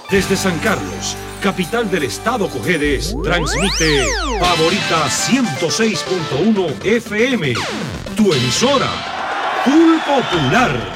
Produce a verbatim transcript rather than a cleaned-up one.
Desde San Carlos, capital del estado Cojedes, transmite Favorita ciento seis punto uno F M, tu emisora, Full Popular.